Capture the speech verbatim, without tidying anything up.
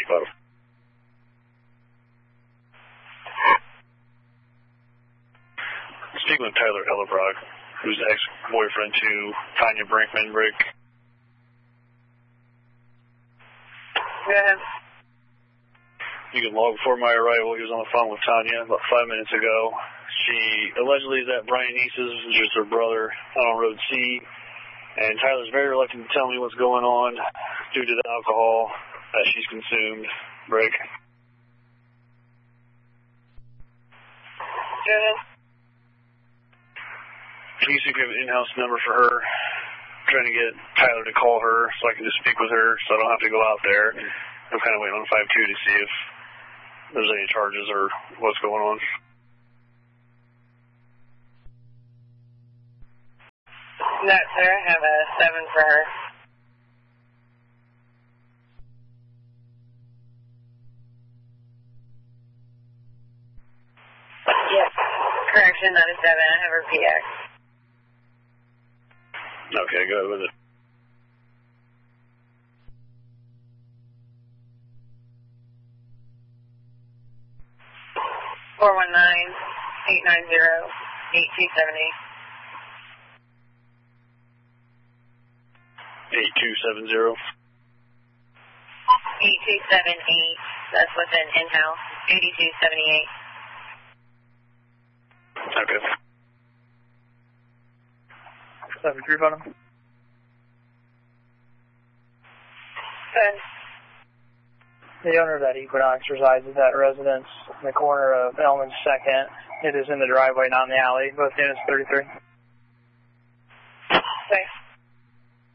eight five. Speaking with Tyler Ellerbrock, who's ex-boyfriend to Tanya Brinkman, Brick. Yeah. You can log before my arrival. He was on the phone with Tanya about five minutes ago. She allegedly is at Brian East's, which is her brother, on Road C. And Tyler's very reluctant to tell me what's going on due to the alcohol that she's consumed. Brick. Yeah. Can you see if you have an in-house number for her? I'm trying to get Tyler to call her so I can just speak with her so I don't have to go out there. I'm kind of waiting on five two to see if there's any charges or what's going on. No, sir, I have a seven for her. Yes, correction, not a seven. I have her P X. Okay, go ahead with it. four one nine, eight nine zero, eight two seven eight. eight two seven zero. eight two seven eight. That's what's in in-house. eighty-two seventy-eight. Okay. seven three bottom. Good. The owner of that Equinox resides at that residence in the corner of Elm and second. It is in the driveway, not in the alley. Both units thirty-three.